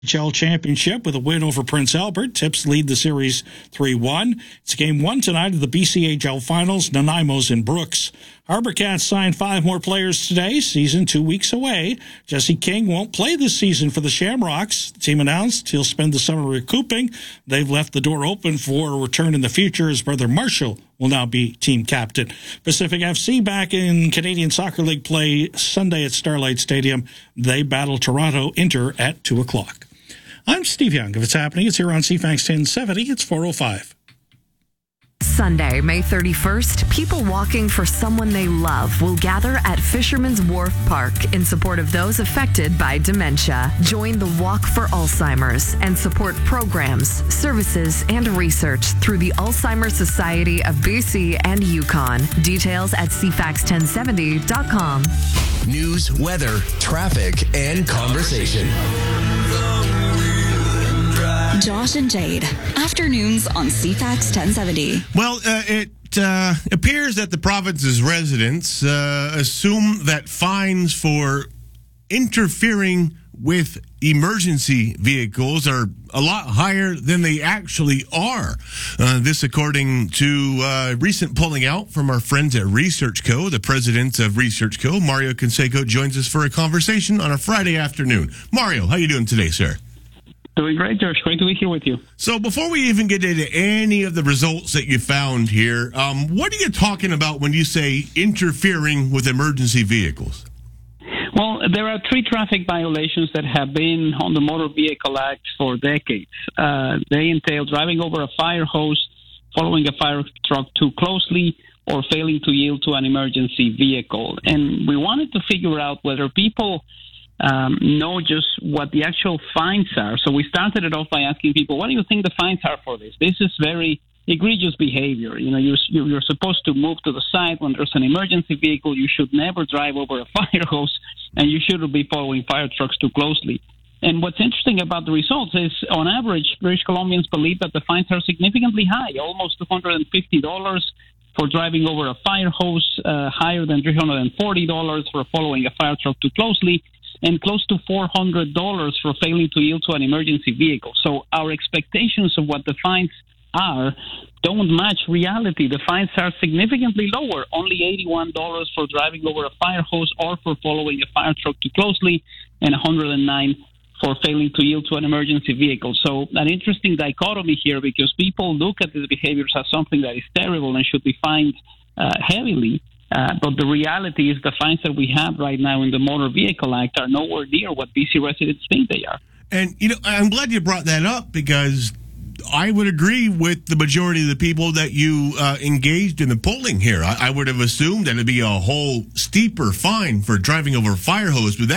NHL Championship with a win over Prince Albert. Tips lead the series 3-1. It's game 1 tonight of the BCHL Finals, Nanaimo's in Brooks. Harbor Cats signed 5 more players today, season 2 weeks away. Jesse King won't play this season for the Shamrocks. The team announced he'll spend the summer recouping. They've left the door open for a return in the future. His brother Marshall will now be team captain. Pacific FC back in Canadian Soccer League play Sunday at Starlight Stadium. They battle Toronto Inter at 2 o'clock. I'm Steve Young. If it's happening, it's here on CFAX 1070. It's 4:05. Sunday, May 31st, people walking for someone they love will gather at Fisherman's Wharf Park in support of those affected by dementia. Join the Walk for Alzheimer's and support programs, services, and research through the Alzheimer's Society of BC and Yukon. Details at cfax1070.com. News, weather, traffic, and conversation. Josh and Jade, afternoons on CFAX 1070. Well, it appears that the province's residents assume that fines for interfering with emergency vehicles are a lot higher than they actually are. This according to recent polling out from our friends at ResearchCo. The president of ResearchCo, Mario Canseco, joins us for a conversation on a Friday afternoon. Mario, how you doing today, sir? Doing great, Josh. Great to be here with you. So before we even get into any of the results that you found here, what are you talking about when you say interfering with emergency vehicles? Well, there are 3 traffic violations that have been on the Motor Vehicle Act for decades. They entail driving over a fire hose, following a fire truck too closely, or failing to yield to an emergency vehicle. And we wanted to figure out whether people know just what the actual fines are. So we started it off by asking people, what do you think the fines are for this? This is very egregious behavior. You know, you're supposed to move to the side when there's an emergency vehicle. You should never drive over a fire hose, and you shouldn't be following fire trucks too closely. And what's interesting about the results is, on average, British Columbians believe that the fines are significantly high, almost $250 for driving over a fire hose, higher than $340 for following a fire truck too closely, and close to $400 for failing to yield to an emergency vehicle. So our expectations of what the fines are don't match reality. The fines are significantly lower, only $81 for driving over a fire hose or for following a fire truck too closely, and $109 for failing to yield to an emergency vehicle. So an interesting dichotomy here, because people look at these behaviors as something that is terrible and should be fined heavily. But the reality is the fines that we have right now in the Motor Vehicle Act are nowhere near what BC residents think they are. And, you know, I'm glad you brought that up, because I would agree with the majority of the people that you engaged in the polling here. I would have assumed that it'd be a whole steeper fine for driving over a fire hose, but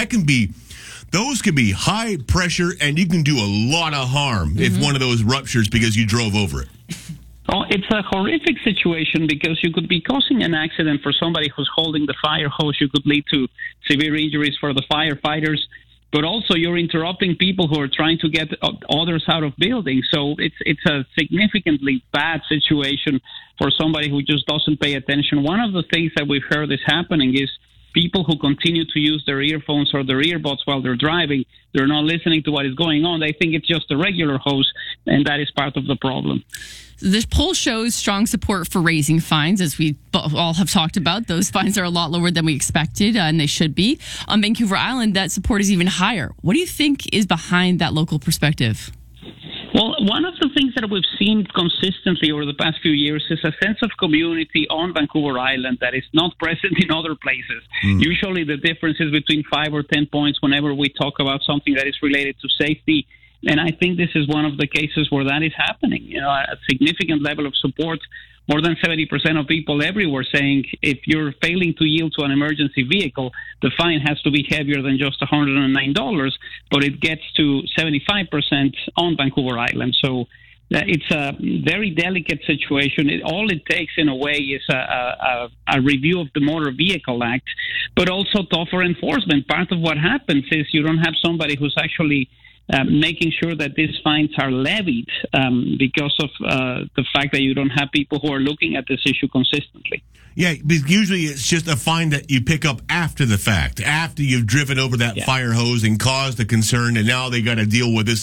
those can be high pressure, and you can do a lot of harm if one of those ruptures because you drove over it. Oh, it's a horrific situation, because you could be causing an accident for somebody who's holding the fire hose. You could lead to severe injuries for the firefighters, but also you're interrupting people who are trying to get others out of buildings. So it's a significantly bad situation for somebody who just doesn't pay attention. One of the things that we've heard is happening is people who continue to use their earphones or their earbuds while they're driving. They're not listening to what is going on. They think it's just a regular hose, and that is part of the problem. This poll shows strong support for raising fines, as we all have talked about. Those fines are a lot lower than we expected, and they should be. On Vancouver Island, that support is even higher. What do you think is behind that local perspective? Well, one of the things that we've seen consistently over the past few years is a sense of community on Vancouver Island that is not present in other places. Usually the difference is between 5 or 10 points whenever we talk about something that is related to safety. And I think this is one of the cases where that is happening. You know, a significant level of support. More than 70% of people everywhere saying if you're failing to yield to an emergency vehicle, the fine has to be heavier than just $109, but it gets to 75% on Vancouver Island. So it's a very delicate situation. All it takes, in a way, is a review of the Motor Vehicle Act, but also tougher enforcement. Part of what happens is you don't have somebody who's actually making sure that these fines are levied because of the fact that you don't have people who are looking at this issue consistently. Yeah, because usually it's just a fine that you pick up after the fact, after you've driven over that fire hose and caused the concern, and now they got to deal with this